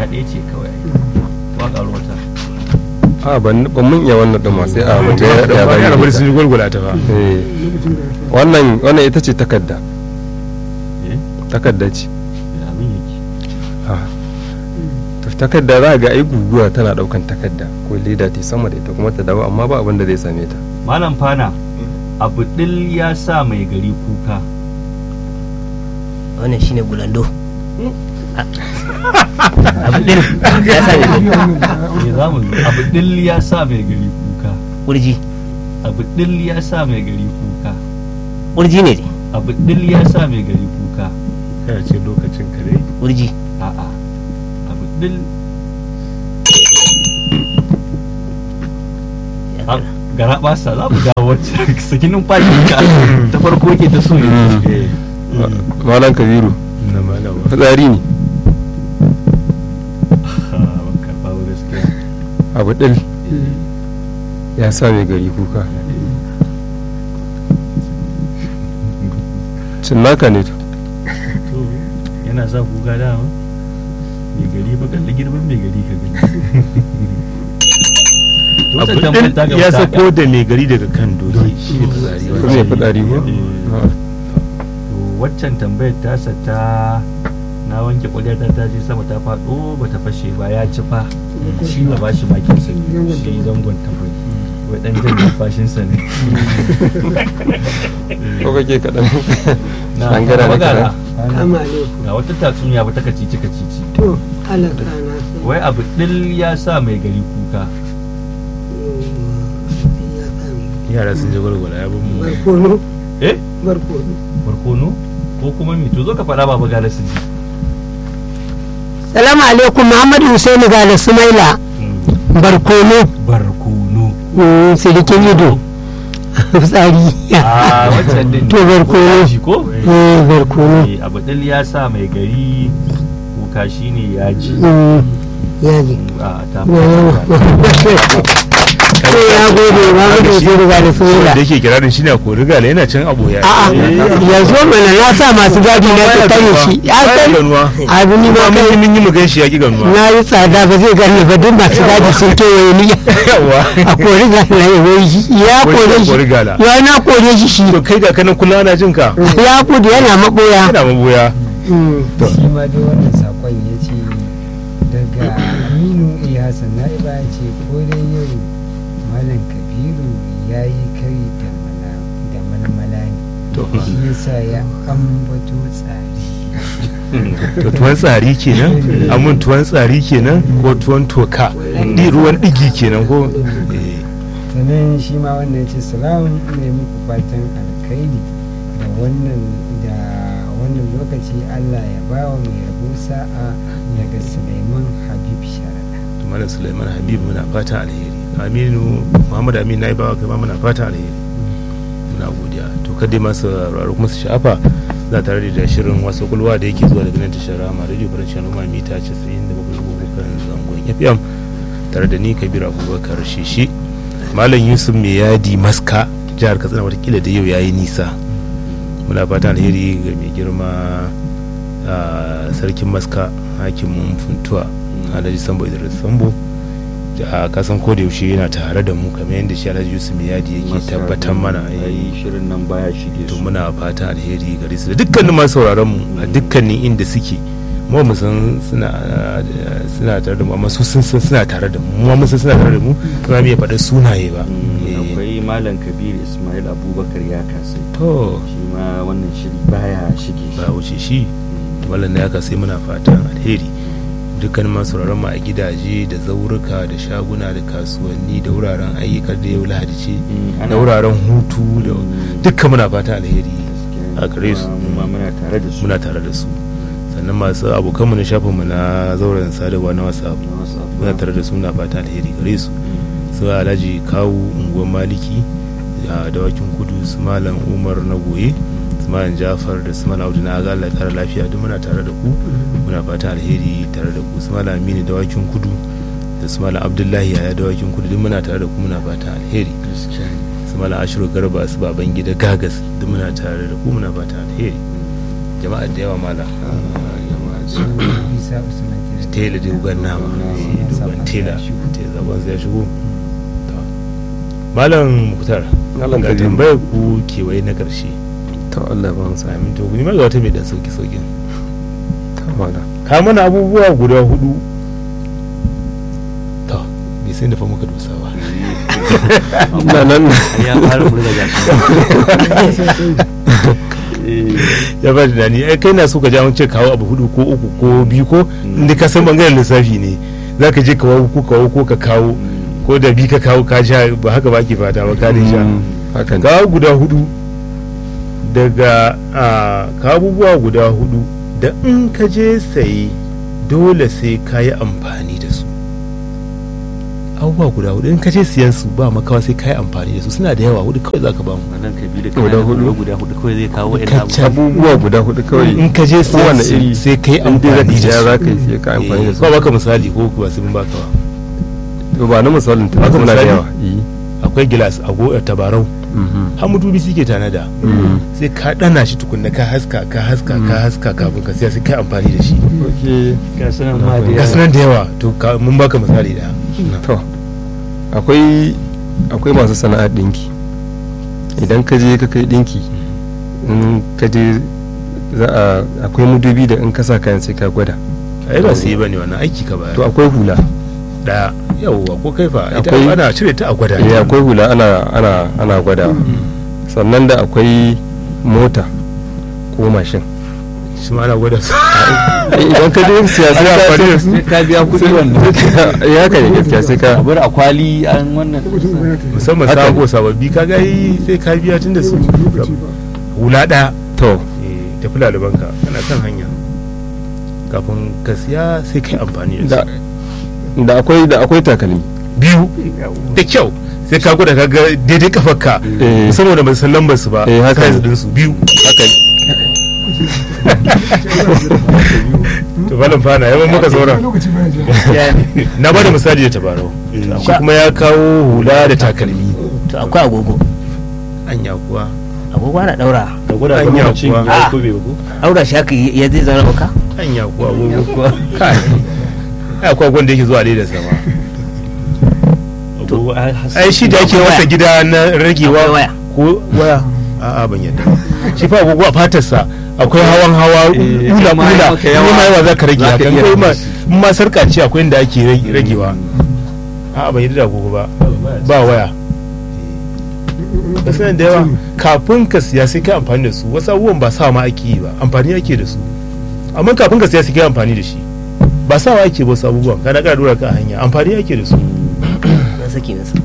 guda ɗaya ce kawai waƙar wata a ban mun iya wannan din ma sai a mutum ya ya bari sun gurgula ta ba. wannan ita ce takarda ce abin yake takarda za ga ai guguwa tana daukan takarda ko leda ta sama da ita kuma ta dawo amma ba abin da zai same ta. malam fana abu dil ya sa mai gari kuka. wannan shine gulando. abu dil ya sa mai gari abu dil ya sa mai gari kuka. kurji. abu dil ya sa mai gari kuka. kurji ne abu dil ya sa mai gari kuka. ya ce lokacin kare kurji. a'a abu dil gara basa za mu dawo wacce saki numfashi ka ta farko ke ta so ne. malam kabiru na malama fitsari ne karɓa wa gaskiya abu ɗin ya sa mai gari kuka. cinnaka ne to yana sa kuka dama mai gari ba kalli girman mai gari ka gani. abu ɗin ya sako da mai gari daga kan doki shi ne fitsari ko waccan tambayar tasa ta na wanke kwadata ta je sama ta faɗo ba ta fashe ba ya ci fa shi ba shi makin sa shi zangon tambayi wai dan jan numfashin sa ne ko kake kaɗan na an gara da magana kaɗan ga wata tatsuniya ba ta kacici to alaka na wai abu dil ya sa mai gari kuka. yara sun je gwargwala ya bin mu barkono eh barkono ko kuma mi to zo ka faɗa baba gala su ji. salamu alaikum muhammadu husaini gala sumaila barkono sirikin ido fitsari a waccan din to barkono ko barkono abu dil ya sa mai gari kuka shine yaji yaji a ta ya gode muhammadu husaini gala sumaila da yake kirarin shi ne ko rigala yana cin abu ya yanzu mana na sa masu gadi na ta tare shi ya san abu ni ba mun yi mu gan shi ya ki ganuwa na yi tsada ba zai gane ba duk masu gadi sun kewaye ni a kori gala ya kore shi ya na kore shi shi to kai ga kanan kullum ana jin ka ya kudu yana maboya shi ma dai wannan sakon ya ce daga aminu hassan na iba ya ce ko dai yau malam kabiru ya yi kari da malmala ne shi yasa ya ambato tsari to tuwon tsari kenan amun tuwon tsari kenan ko tuwon toka ruwan digi kenan ko sannan shi ma wannan ce salamun ne muku fatan alkhairi da wannan lokaci Allah ya ba wa mai rabo sa'a daga Suleiman Habib Sharaɗa. Malam Suleiman Habib muna fatan alheri. Aminu Muhammad Amin na yi bawa kai ma muna fatan alheri. Muna godiya. To kadai masu rarraku kuma su sha'afa za tare da shirin wasu kulwa da yake zuwa daga nan tashar Rama Radio Faransa Noma mita 97 kan zangon FM tare da ni Kabir Abubakar Shishi. Malam Yusuf Mai Yadi Maska jihar Katsina watakila da yau yayi nisa. Muna fatan alheri ga mai girma sarkin Maska hakimin Funtuwa Alhaji Sambo Idris Sambo a kasan ko da yaushe yana tare da mu kamar yadda shi Alhaji Yusuf Miyadi yake tabbatar mana shirin nan baya shige to muna fatan alheri gare su da dukkanin masu sauraron mu a dukkanin inda suke mu san suna tare da mu amma su sun san suna tare da mu mu san suna tare da mu kuma me faɗa sunaye ba akwai malam Kabir Ismail Abubakar ya kasai to shi ma wannan shiri baya shige ba wuce shi malam ya kasai muna fatan alheri dukkan masu mu a gidaje da zauruka da shaguna da kasuwanni da wuraren ayyukan da yau lahadi ce da wuraren hutu da dukkan muna fata alheri a gare su muna tare da su sannan masu abokanmu na shafinmu na zauren sadarwa na whatsapp muna tare da su muna fata alheri gare su su alhaji kawu unguwar maliki da dawakin kudu su malam umar na goye su malam jafar da su malam audu na aga Allah kara lafiya duk muna tare da ku muna fata alheri tare da ku su malam aminu dawakin kudu da su malam abdullahi yaya dawakin kudu duk muna tare da ku muna fata alheri su malam ashiru garba su baban gida gagas duk muna tare da ku muna fata alheri jama'a da yawa malam su bisa usman tela dogon nama dogon tela zagon zai shigo malam Muktar Malam ga Kabiru. tambayar ku kewaye na karshe to Allah ba mu sami amin to ni ma ga wata mai dan sauki ta mala ka mana abubuwa guda 4 to bai sai da fa muka dosa ba nan ya fara burga gashi ya ba da dani ai kai na so ka ja mun ce kawo abu 4 ko 3 ko 2 ko inda ka san bangaren lissafi ne zaka je kawo ko ka kawo ko da bi ka kawo ka sha ba haka ba ke fata ba ka dai sha hakan kawo guda 4 daga kawo abubuwa guda 4 da in ka je sayi dole sai ka yi amfani da su abubuwa guda 4 in ka je siyan su ba makawa sai ka yi amfani da su suna da yawa 4 kawai za ka ba mu wannan Kabiru Guda hudu. guda hudu kawai zai kawo ina Kacca. abubuwa guda 4 kawai in ka je siyan kowane su iri sai ka yi in dai amfani zaka da siya su za ka yi sai ka amfani da su ba baka misali ko ba sai mun baka ba to ba na misalin ta Baka suna da misali? yawa akwai gilas tabarau har mutubi suke tanada sai ka dana shi tukunna ka haska kafin ka siya sai ka amfani da shi okay ga sanan ma da ga sunan da yawa to mun baka misali da to akwai masu sana'ar dinki idan ka je ka kai dinki in ka je akwai mudubi da in ka sa kayan sai ka gwada ai ba su yi bane wannan aiki ka bayar to akwai hula da yawwa ko kaifa ita Akwai- ana cire ta a gwada akwai hula ana gwada sannan da akwai mota ko mashin shi ma ana gwada su idan ka je siya sai ka sai ka biya kuɗi wannan ya ka ne gaskiya sai ka a bar a kwali an wannan musamman Haka ne. sababbi kaga yi sai ka biya tun da su hula ɗaya to tafi lalibanka ana kan hanya kafin ka siya sai kai amfani da da su da akwai takalmi biyu da kyau sai ka gwada ka ga daidai kafarka saboda ban san lambar su ba haka size din su biyu haka to malam fana yawan muka sauran na bada misali da tabarau shi kuma ya kawo hula da takalmi to akwai agogo anya kuwa agogo ana daura ka gwada Anya kuma cin kuwa. ya ko bai ko daura shi haka ya zai zama maka anya kuwa gogo kai akwai gwanda yake zuwa daidai sama ai shi da yake wasa gida na ragewa Akwai waya. ko waya a'a ban yadda shi fa agogo a fatarsa akwai hawan hawa ula ma ya ula maka yawa. kuma ma yawa za ka rage Za ka hakan iya ko ma rage shi. in ma sarka ce akwai inda ake ragewa a'a ban yadda da agogo ba ba waya gaskiya da yawa kafin ka siya sai kai amfani da su wasu abubuwan ba sa ma ake yi ba amfani ake da su amma kafin ka siya sai kai amfani da shi ba sawa ake ba wasu abubuwan kana ƙara dora ka a hanya amfani ake da su na saki nasa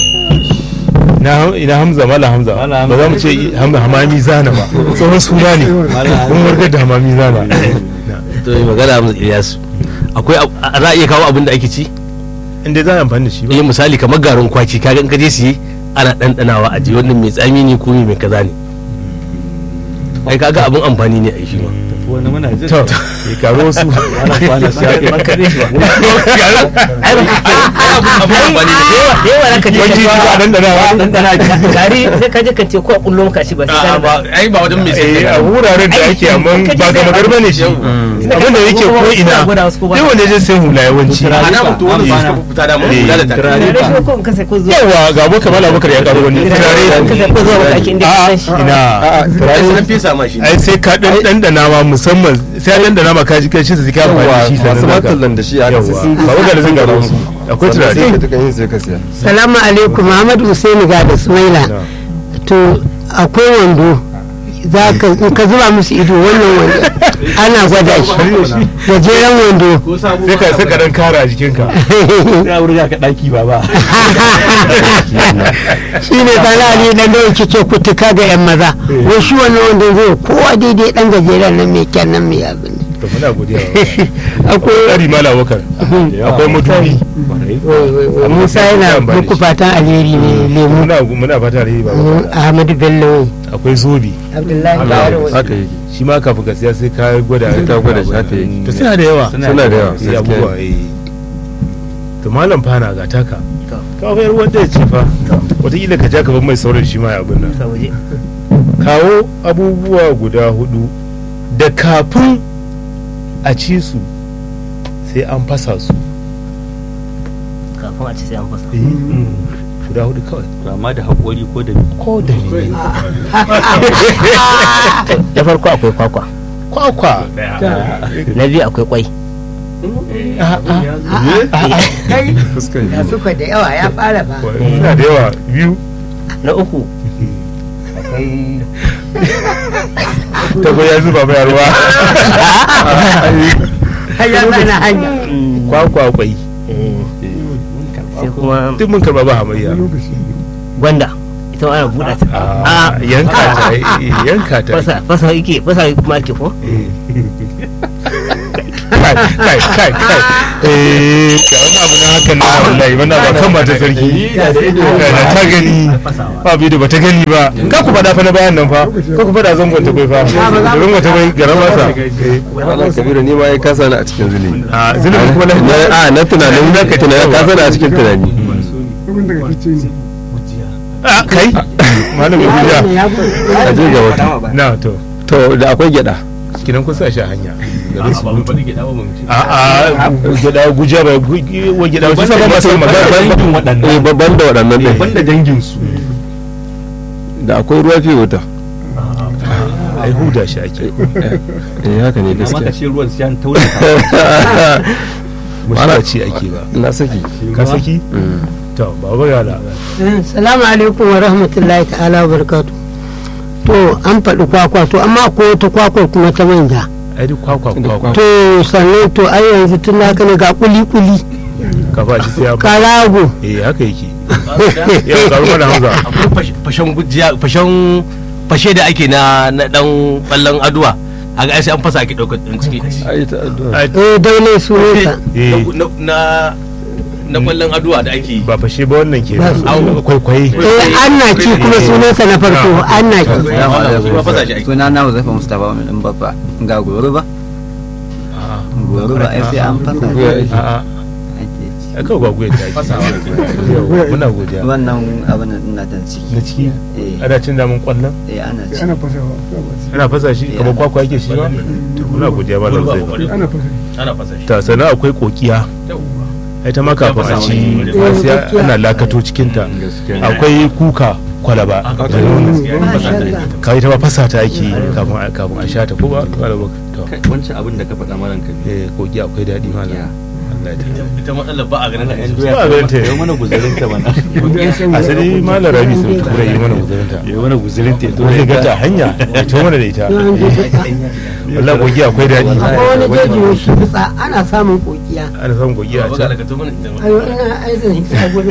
ina hamza mala hamza Mala ba za mu ce hamami zana ba tsohon suna ne mun warkar da hamami zana to yi magana mu Ilyasu akwai za a iya kawo abin da ake ci inda za a amfani da shi ba eh misali kamar garin kwaki kaga in ka je siye ana ɗanɗanawa a ji wannan mai tsami ne ko mai kaza ne ai kaga abin amfani ne a shi ma wani muna jin to ya karo su ana kwana sai ya kare shi ba ai ba abun amfani da yawa na ka je wani ka ba dan dana gari sai ka je ka ce ko a kullo maka shi ba sai ka ai ba wajen mai a wuraren da ake amma ba ga magar bane shi abin da yake ko ina dai wanda je sai hula yawanci ana mutu wani suka fita da mun kula da takrari da shi ko in ka sai ko zuwa yawa ga boka mala bakar ya karo wani turare ka sai ko zuwa maka inda ka san shi ina ai sun fesa ma shi ai sai ka dandana ma musamman sai ya dandana ma kaji kai shi sai ka amfani da shi masu sannan matallan da shi a yawa ba wanda da zan garo su akwai sai turare ka tuka yin sai ka siya salamu alaikum Muhammadu Husaini ga da Sumaila to akwai wando za ka zuba musu ido wannan wando ana gwada shi gajeren wando sai ka dan kara a jikinka sai a wurga ka daki ba shi ne balali dan da yake ce kutuka ga yan maza wai shi wannan wando zai kowa daidai dan gajeren nan mai kyan nan mai abin to muna godiya akwai tsari mala bakar akwai mutubi Musa yana muku fatan alheri ne lemu muna fata da yi ba Ahmadu Bello akwai zobi Abdullahi haka yake shi ma kafin ka siya sai ka gwada Sai ka gwada shi, haka yake. to suna da yawa suna da yawa sai abubuwa to malam fana ga taka ka fayar wanda ya ce fa wataƙila ka ja gaban mai sauran shi ma ya abin nan waje kawo abubuwa guda 4 da kafin a ci su sai an fasa su kafin a ci sai an fasa guda hudu kawai to amma da haƙori ko da ne da farko akwai kwakwa kwakwa na biyu akwai kwai kai da suka da yawa ya fara ba suna da yawa biyu na uku akwai ta ya zuba mai ruwa har ya zana hanya kwakwa kwai sai kuma duk mun karba ba hamayya gwanda ita ma ana buɗa ta yanka ta fasa yake fasa kuma ake ko kai ga wani abu na haka na wallahi wannan ba kan mata sarki na ta gani ba bi da bata gani ba ka ku faɗa fa na bayan nan fa ka ku faɗa zangon ta kai fa zangon ta kai garan masa Malam Kabiru ni ma ya kasa na a cikin zulumi zulumi kuma na tunanin ka kasa na a cikin tunani kai malam gujiya a je ga wata na to da akwai gyada kinan kun sa shi a hanya garin su a gyada gujiya ba wa gyada shi sabon ba sai magana babban da waɗannan ne banda dangin su da akwai ruwa fiye wuta ai huda shi ake haka ne amma ka gaskiya ce ruwan sai an tauna ba ci ake ba na saki ka saki to baba yala salamu alaikum wa rahmatullahi ta'ala wa barakatu to an faɗi kwakwa to amma ko ta kwakwar kuma ta manja ai duk kwakwa to sannan to ai yanzu tun haka ne ga kuli-kuli ka ba shi sai ya karago haka yake ya karu mana hamza akwai fashen gujiya fashe da ake na dan ballon aduwa haka ai sai an fasa ake daukar din ciki ai ta addu'a daune sunansa na kwallon aduwa da ake ba fashe ba wannan ke kwaikwayi ana ci kuma sunansa na farko ana ci suna na Huzaifa Mustapha mai dan babba ga goro ba ai sai an fasa a kan gwagwai ta ake muna godiya wannan abin na dan ciki na ciki ana cin damun kwallon ana ci ana fasa shi kamar kwakwa yake shi ba muna godiya malam zai ana fasa shi ta sannan akwai kokiya ai ta ma kafin a ci sai ana lakato cikinta akwai kuka kwalaba da nono kawai ta ba fasa ta ake kafin a sha ta ko ba wancan abin da ka faɗa maran ka koki akwai daɗi malam ita matsalar ba a ganin ba a ganin ta yau mana guzurin ta mana asali malam rabi sun tura yi mana guzurin ta yau mana guzurin ta to zai gata hanya ya ce mana da ita wallah koki akwai daɗi akwai wani jeji mai shi fitsa ana samun kokiya ana samun koki a can ayo ina aizan hikisa gudu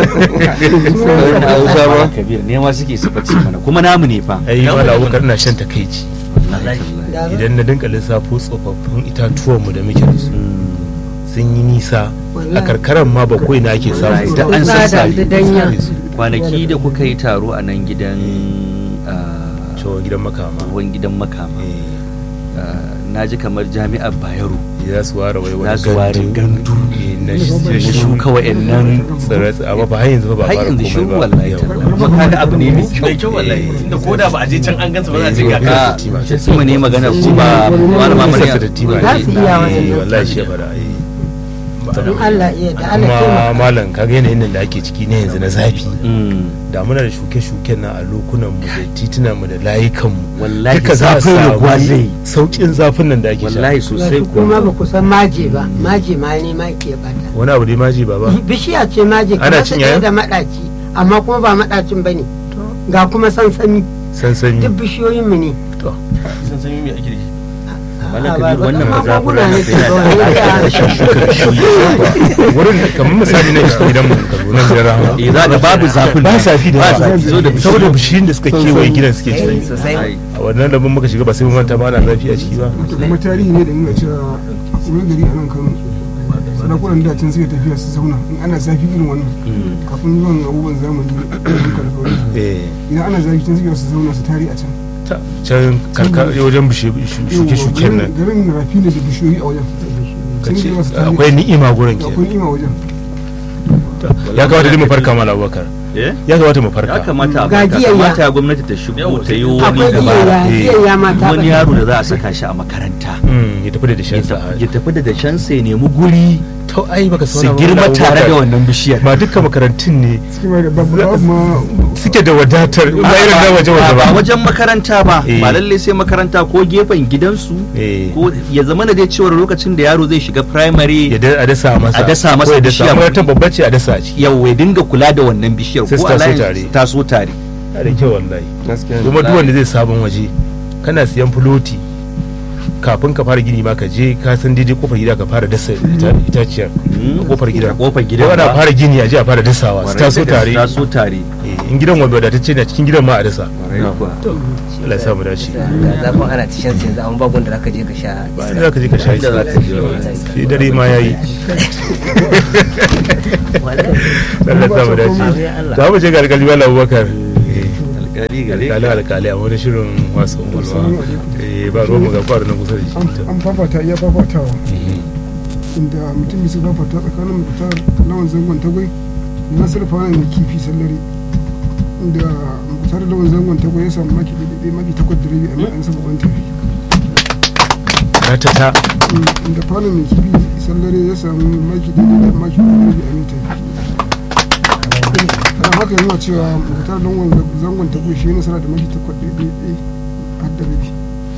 kabir ne ma suke sufaci mana kuma namu ne fa ai mala abubakar ina shan takaici idan na dinka lissafo tsofaffin itatuwanmu da muke da su sun yi nisa a karkaran ma bakwai na ake samu da an sassare kwanaki da kuka yi taro a nan gidan gidan makama wani gidan makama na ji kamar jami'ar bayero za su ware wai za su ware gandu na shuka wa'annan tsirrai amma ba har yanzu ba har yanzu shi komai ba wallahi kuma kaga abu ne mai kyau wallahi tunda ko da ba a je can an gansu ba za a ce ga ka su mu ne magana ko ba malama Maryam za su iya wannan wallahi shi bara don Allah iya da Allah kuma malam kaga yanayin nan da ake ciki ne yanzu na zafi da muna da shuke-shuken nan a lokunan mu da titunan mu da layukan mu wallahi duka za su raguwa zai saukin zafin nan da ake sha wallahi sosai kuma ba ku san maje ba maje ma ne ma ke bata wani abu dai maji baba bishiya ce maje Ana kamar cin ta yayan? da madaci amma kuma ba madacin bane ga kuma sansani sansani duk bishiyoyin mu ne san san me ake da shi wannan magunguna ne ke wurin kamar misali na gidan mu ka zo nan gidan rahama za ga babu zafin ba safi da yawa saboda saboda bishiyun da suka kewaye gidan suke ciki sosai a wannan labin muka shiga ba sai mun manta ba na zafi a ciki ba kuma tarihi ne da nuna cewa wani gari a nan Kano sarakunan da can suke tafiya su zauna in ana zafi irin wannan kafin zuwan abubuwan zamani idan ana zafi can suke su zauna su tare a can can wajen shuke-shuken nan garin rafi ne da bishiyoyi a wajen akwai ni'ima gurin ke akwai ni'ima wajen ya kawo da mu farka mala abubakar ya kamata mu farka ya kamata a Ga farka giyayya. kamata ya gwamnati ta shigo ta yi wani akwai dabara giyayya mata wani yaro da za a saka shi a makaranta ya tafi da dashensa ya tafi da dashensa ya nemi guri to ai baka su girma tare da wannan bishiyar ba dukkan makarantun ne cikin da babu ma suke da wadatar ba irin na waje ba ba wajen makaranta ba Eh. ba lalle sai makaranta ko gefen gidansu ko ya zama na dai cewar lokacin da yaro zai shiga primary a dasa masa a dasa masa ko ya dasa bishiya. makarantar babba ce a dasa a ciki yau ya dinga kula da wannan bishiyar Sai su ko taso alayin tare. su taso tare ya da kyau wallahi gaskiya ne. kuma duk wanda zai sabon waje kana siyan fuloti kafin ka fara gini ma ka je ka san daidai kofar gida ka fara dasa itaciyar a kofar gida kofar gida yau ana ba. fara gini a je a fara dasawa su taso tare taso tare in gidan wanda wadatacce na cikin gidan ma a dasa to Allah ya samu dace ga zafin ana tishan sai yanzu an bagun da zaka je ka sha ba sai za ka je ka sha Inda za ka je sai dare ma yayi Allah ya samu dace za mu je ga alƙali Malam Abubakar alƙali gare alƙali a wani shirin wasu umarwa ba ruwan mu ga kwaro na kusa da shi an fafata iya fafatawa inda mutum bisa fafata tsakanin mutar lawan zangon tagwai da nasir fara mai kifi sallare inda mutar lawan zangon tagwai ya samu maki daidai maki 8.5 amma an saba ban tafi ratata inda fara mai kifi sallare ya samu maki daidai maki 4.5 amma tafi ana haka yana cewa mutar lawan zangon tagwai shi nasara da maki 8.5 har da rabi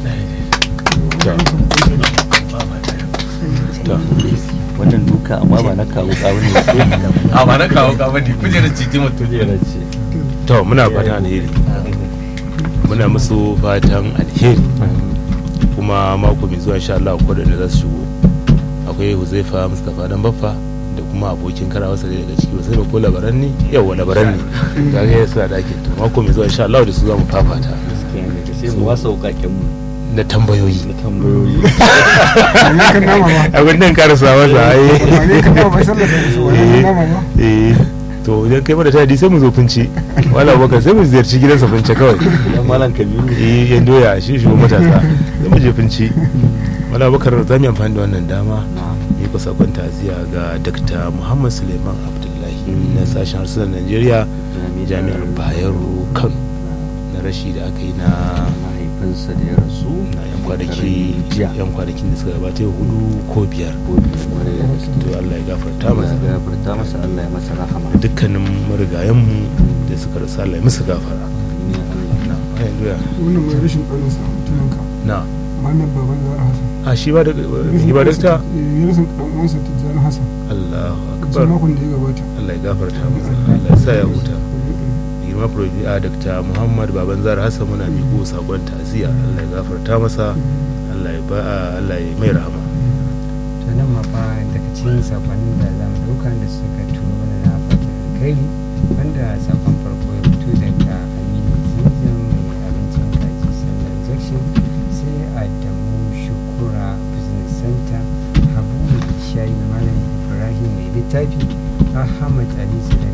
wannan duka amma ba na kawo kawo ne a ba na kawo kawo ne kujerar titi mutum ce to muna fatan alheri muna musu fatan alheri kuma mako mai zuwa insha Allah akwai da za su shigo akwai Huzaifa Mustapha dan Baffa da kuma abokin karawa sai daga ciki ba sai ba ko labaran ne yawa labaran ne kaga yasa da ake to mako mai zuwa insha Allah da su za mu fafata sai mu wasa wukaken mu na tambayoyi na tambayoyi ne kan nama ba abin nan karasa masa ne kan nama ba sallar da su wani nama ba to idan kai mana tadi sai mu zo funci wala baka sai mu ziyarci gidansa funce kawai dan malam Kabiru yan doya shi shi matasa sai mu je funci wala bakar za mu yi amfani da wannan dama yi ku sakon ta'aziyya ga Dr. Muhammad Suleiman Abdullahi na sashen harsunan Najeriya jami'ar Bayero Kano na rashi da aka yi na mahaifinsa da ya rasu na yan kwanakin da suka gabata 4 ko 5 to Allah ya gafarta masa Allah ya masa rahama dukkanin marigayenmu da suka rasu Allah ya musu gafara wannan mai rashin ɗanin sa mutuminka na Muhammad Baban Zara Hassan a shi ba dakta ya rasa ɗan uwansa Tijjani Hassan Allahu cikin akbar makon da ya gabata Allah ya gafarta masa Allah ya sa ya huta girma profi a Dr. Muhammad Baban Zara Hassan muna miƙo sakon ta'aziyya Allah ya gafarta masa Allah ya mai rahama to nan ma fa daga cikin sakonnin da zamu dauka da suka turo mana na fatan alkhairi wanda sakon farko ya fito daga Aminu Zanzan mai abincin kaji sallar junction sai Adamu Shukura Business Center Habu Shayi Malam Ibrahim mai littafi Ahmad Ali